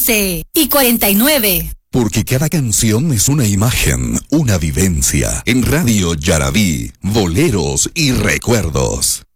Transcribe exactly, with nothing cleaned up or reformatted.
once y cuarenta y nueve. Porque cada canción es una imagen, una vivencia. En Radio Yarabí, boleros y recuerdos.